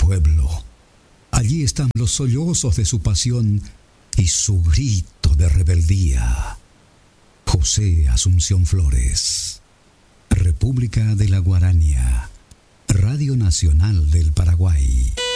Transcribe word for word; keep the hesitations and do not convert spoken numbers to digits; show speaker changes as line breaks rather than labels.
pueblo. Allí están los sollozos de su pasión y su grito de rebeldía. José Asunción Flores. República de la Guarania. Radio Nacional del Paraguay.